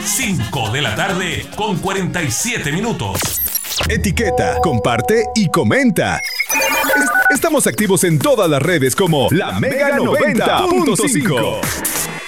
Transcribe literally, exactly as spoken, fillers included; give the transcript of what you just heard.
cinco de la tarde con cuarenta y siete minutos. Etiqueta, comparte y comenta. Estamos activos en todas las redes como La Mega noventa punto cinco.